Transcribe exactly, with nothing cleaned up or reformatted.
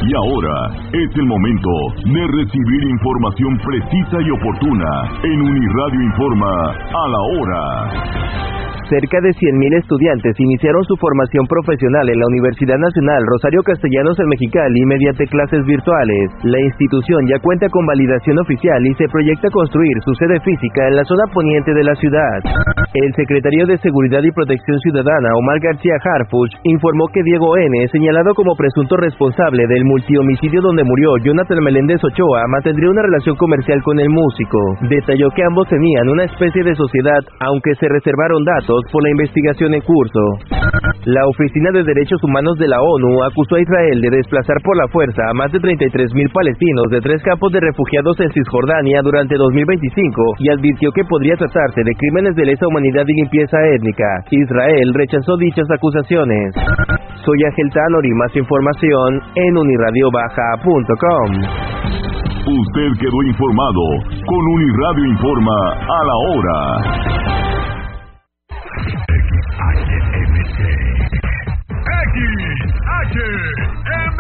Y ahora es el momento de recibir información precisa y oportuna en Uniradio Informa a la hora. Cerca de cien mil estudiantes iniciaron su formación profesional en la Universidad Nacional Rosario Castellanos en Mexicali mediante clases virtuales. La institución ya cuenta con validación oficial y se proyecta construir su sede física en la zona poniente de la ciudad. El secretario de Seguridad y Protección Ciudadana, Omar García Harfuch, informó que Diego N., señalado como presunto responsable del multihomicidio donde murió Jonathan Meléndez Ochoa, mantendría una relación comercial con el músico. Detalló que ambos tenían una especie de sociedad, aunque se reservaron datos por la investigación en curso. La Oficina de Derechos Humanos de la ONU acusó a Israel de desplazar por la fuerza a más de treinta y tres mil palestinos de tres campos de refugiados en Cisjordania durante dos mil veinticinco y advirtió que podría tratarse de crímenes de lesa humanidad y limpieza étnica. Israel rechazó dichas acusaciones. Soy Ángel Tanori, más información en uniradio baja punto com. Usted quedó informado con Uniradio Informa a la hora. X A Y